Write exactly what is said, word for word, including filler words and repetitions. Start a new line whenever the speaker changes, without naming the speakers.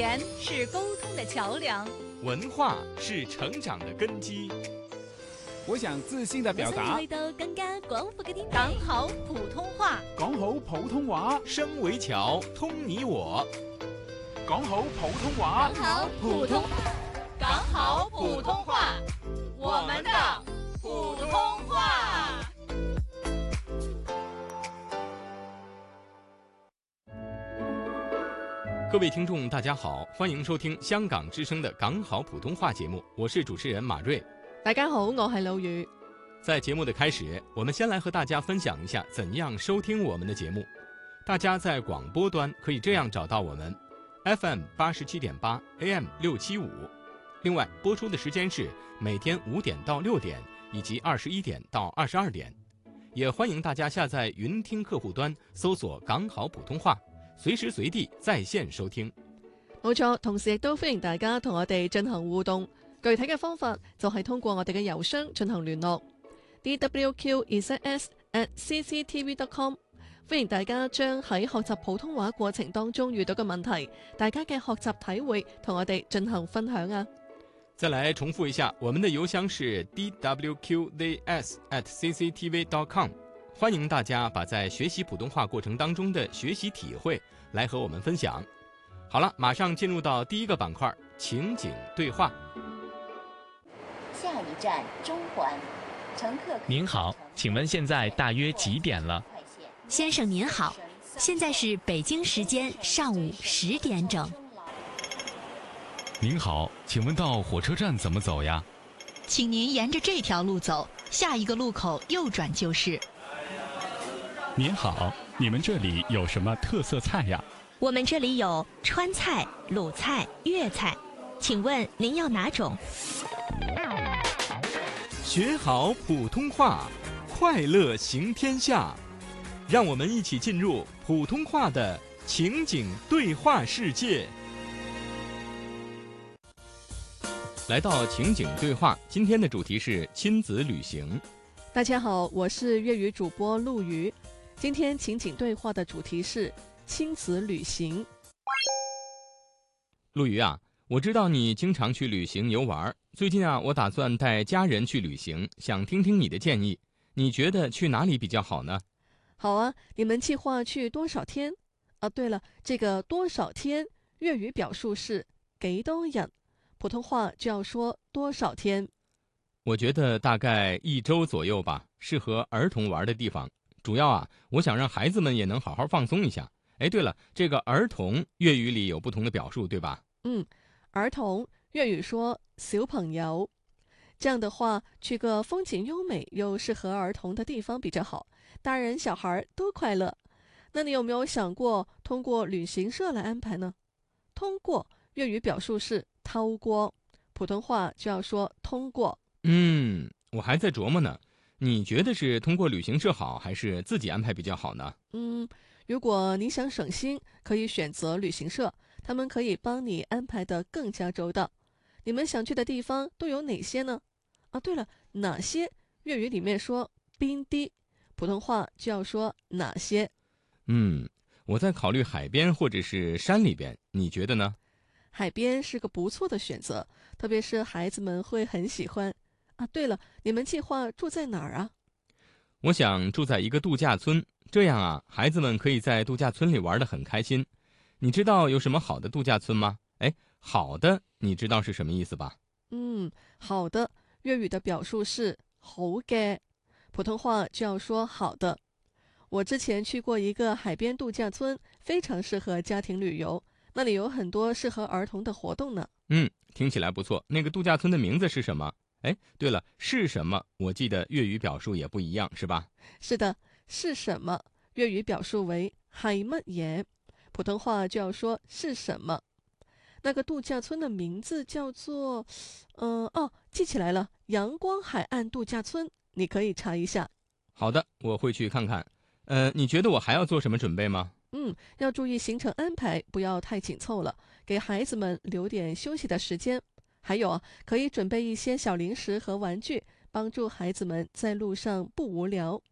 言是沟通的桥梁，
文化是成长的根基。
我想自信的表達，
講好普通話，
講好普通話，
聲為橋，通你我。
講好普通話，
講好普通，講好普通話，我們的普通話。
各位聽眾大家好，歡迎收聽香港之聲的港好普通話節目，我是主持人馬瑞。
大家好，我係老雨。
在節目的開始，我們先來和大家分享一下怎樣收聽我們的節目。大家在廣播端可以這樣找到我們 F M 八十七點八 A M 六七五，另外播出的時間是每天五點到六點以及二十一點到二十二點。也歡迎大家下載雲聽客戶端搜索港好普通話，隨時隨地在線收聽。
冇錯，同時亦都歡迎大家同我哋進行互動，具體嘅方法就係通過我哋嘅郵箱進行聯絡 d w q z s at c c t v dot com。 歡迎大家將喺學習普通話過程當中遇到嘅問題，大家嘅學習體會同我哋進行分享啊。
再來重複一下，我們的郵箱是 d w q z s at c c t v dot com。 歡迎大家把在學習普通話過程當中的學習體會來和我們分享。好了，馬上進入到第一個板塊，情景對話。
下一站中環，乘客。
您好，請問現在大約幾點了？
先生您好，現在是北京時間上午十點整。
您好，請問到火車站怎麼走呀？
請您沿着這條路走，下一個路口右轉就是。
您好，你們這裡有什麼特色菜呀？
我們這裡有川菜、魯菜、粵菜，請問您要哪種？
學好普通話，快樂行天下。讓我們一起進入普通話的情景對話世界。來到情景對話，今天的主題是親子旅行。
大家好，我是粵語主播陸瑜。今天情景對話的主題是親子旅行。
陸瑜啊，我知道你經常去旅行遊玩，最近啊，我打算帶家人去旅行，想聽聽你的建議。你覺得去哪裡比較好呢？
好啊，你們計劃去多少天？啊，對了，這個多少天粵語表述是幾多日，普通話就要說多少天。
我覺得大概一周左右吧，適合兒童玩的地方。主要啊，我想讓孩子們也能好好放鬆一下。哎，對了，這個兒童粵語裡有不同的表述，對吧？
嗯，兒童粵語說小朋友。這樣的話，去個風景優美又適合兒童的地方比較好，大人小孩都快樂。那你有沒有想過通過旅行社來安排呢？通過粵語表述是透過，普通話就要說通過。
嗯，我還在琢磨呢。你覺得是通過旅行社好，還是自己安排比較好呢？
嗯，如果你想省心，可以選擇旅行社，他們可以幫你安排得更加周到。你們想去的地方都有哪些呢？啊，對了，哪些粵語裡面說邊啲，普通話就要說哪些。
嗯，我在考慮海邊或者是山裡邊，你覺得呢？
海邊是個不錯的選擇，特別是孩子們會很喜歡。啊，對了，你們計劃住在哪兒啊？
我想住在一個度假村，這樣啊，孩子們可以在度假村裡玩得很開心。你知道有什麼好的度假村嗎？哎，好的，你知道是什麼意思吧？
嗯，好的。粵語的表述是好嘅，普通話就要說好的。我之前去過一個海邊度假村，非常適合家庭旅遊，那裡有很多適合兒童的活動呢。
嗯，聽起來不錯。那個度假村的名字是什麼？哎，對了，是什麼？我記得粵語表述也不一樣，是吧？
是的，是什麼？粵語表述為係乜嘢，普通話就要說是什麼。那個度假村的名字叫做，嗯、呃，哦，記起來了，陽光海岸度假村，你可以查一下。
好的，我會去看看。呃，你覺得我還要做什麼準備嗎？
嗯，要注意行程安排，不要太緊湊了，給孩子們留點休息的時間。還有啊，可以準備一些小零食和玩具，幫助孩子們在路上不無聊。